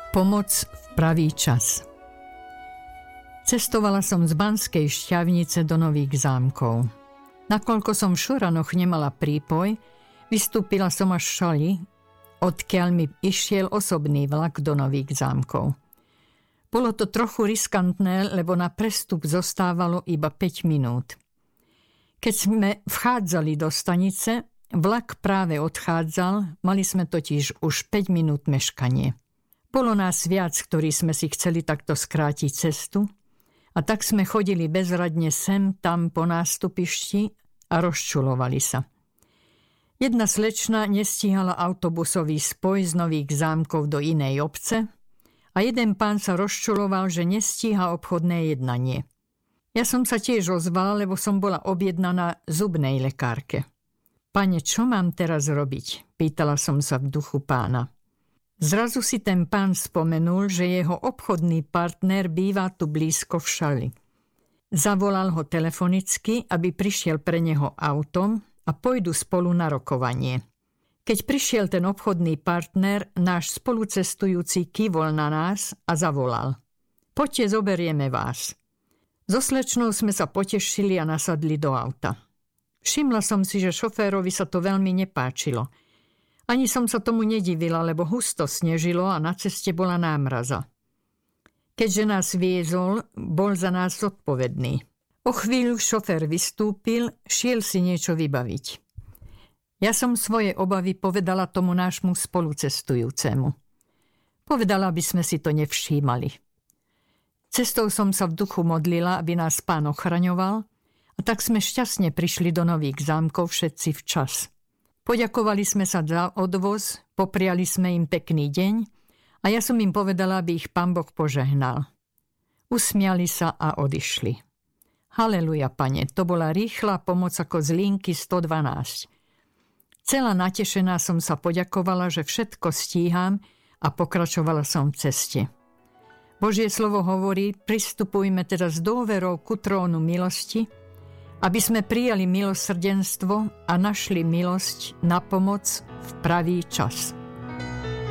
Pomoc v pravý čas. Cestovala som z Banskej Štiavnice do Nových Zámkov. Nakoľko som v Šuranoch nemala prípoj, vystúpila som až v Šali, odkiaľ mi išiel osobný vlak do Nových Zámkov. Bolo to trochu riskantné, lebo na prestup zostávalo iba 5 minút. Keď sme vchádzali do stanice, vlak práve odchádzal, mali sme totiž už 5 minút meškanie. Bolo nás viac, ktorí sme si chceli takto skrátiť cestu, a tak sme chodili bezradne sem tam po nástupišti a rozčulovali sa. Jedna slečna nestíhala autobusový spoj z Nových Zámkov do inej obce a jeden pán sa rozčuloval, že nestíha obchodné jednanie. Ja som sa tiež ozvala, lebo som bola objednaná zubnej lekárke. Pane, čo mám teraz robiť? Pýtala som sa v duchu pána. Zrazu si ten pán spomenul, že jeho obchodný partner býva tu blízko v Šali. Zavolal ho telefonicky, aby prišiel pre neho autom a pôjdu spolu na rokovanie. Keď prišiel ten obchodný partner, náš spolucestujúci kývol na nás a zavolal. Poďte, zoberieme vás. So slečnou sme sa potešili a nasadli do auta. Všimla som si, že šoférovi sa to veľmi nepáčilo. Ani som sa tomu nedivila, lebo husto snežilo a na ceste bola námraza. Keďže nás viezol, bol za nás zodpovedný. O chvíľu šofér vystúpil, šiel si niečo vybaviť. Ja som svoje obavy povedala tomu nášmu spolucestujúcemu. Povedala, aby sme si to nevšímali. Cestou som sa v duchu modlila, aby nás pán ochraňoval, a tak sme šťastne prišli do Nových Zámkov všetci včas. Poďakovali sme sa za odvoz, popriali sme im pekný deň a ja som im povedala, aby ich Pán Boh požehnal. Usmiali sa a odišli. Haleluja, Pane, to bola rýchla pomoc ako z linky 112. Celá natešená som sa poďakovala, že všetko stíham a pokračovala som v ceste. Božie slovo hovorí, pristupujme teda s dôverou ku trónu milosti, aby sme prijali milosrdenstvo a našli milosť na pomoc v pravý čas.